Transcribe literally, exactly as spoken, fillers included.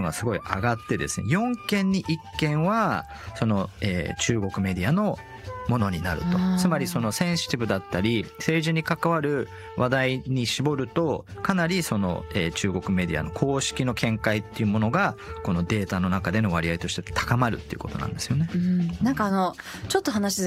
がすごい上がってですね、よんけんにいっけんはその、えー、中国メディアのものになると。つまりそのセンシティブだったり政治に関わる話題に絞るとかなりその、えー、中国メディアの公式の見解っていうものがこのデータの中での割合として高まるっていうことなんですよね。 うん、なんかあのちょっと話